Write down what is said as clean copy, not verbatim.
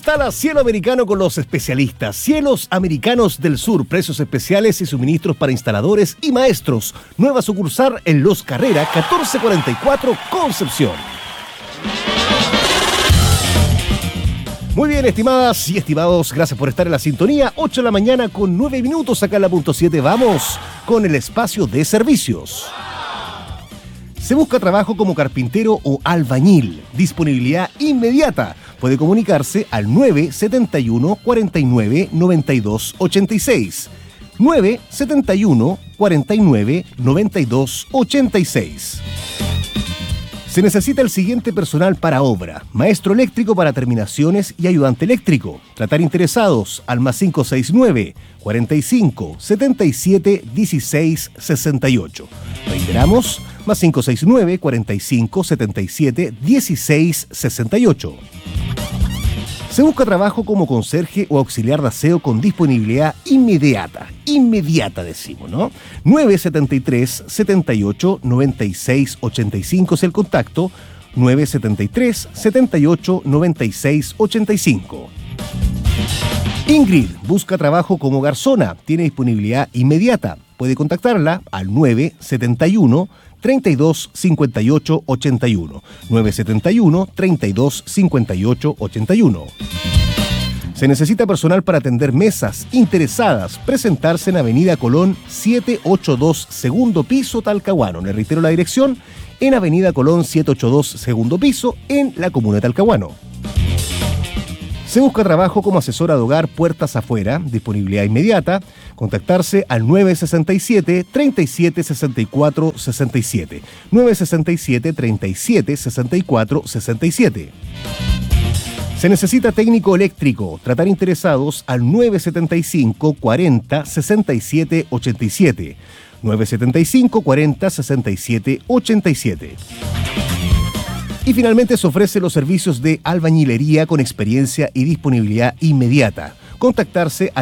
Instala Cielo Americano con los especialistas. Cielos Americanos del Sur, precios especiales y suministros para instaladores y maestros. Nueva sucursal en Los Carrera, 1444, Concepción. Muy bien, estimadas y estimados, gracias por estar en la sintonía. 8 de la mañana con 9 minutos acá en la punto 7. Vamos con el espacio de servicios. Se busca trabajo como carpintero o albañil. Disponibilidad inmediata. Puede comunicarse al 971 49 92 86. 971 49 92 86. Se necesita el siguiente personal para obra: maestro eléctrico para terminaciones y ayudante eléctrico. Tratar interesados al más 569 45 77 16 68. Reiteramos, más 569 45 77 16 68. Se busca trabajo como conserje o auxiliar de aseo con disponibilidad inmediata. Inmediata decimos, ¿no? 973 78 96 85 es el contacto. 973 78 96 85. Ingrid busca trabajo como garzona. Tiene disponibilidad inmediata. Puede contactarla al 971 32 58 81. 971 32 58 81. Se necesita personal para atender mesas. Interesadas, presentarse en Avenida Colón 782, segundo piso, Talcahuano. Le reitero la dirección: en Avenida Colón 782, segundo piso, en la comuna de Talcahuano. Se busca trabajo como asesora de hogar puertas afuera, disponibilidad inmediata. Contactarse al 967 37 64 67. 967 37 64 67. Se necesita técnico eléctrico. Tratar interesados al 975 40 67 87. 975 40 67 87. Y finalmente se ofrece los servicios de albañilería con experiencia y disponibilidad inmediata. Contactarse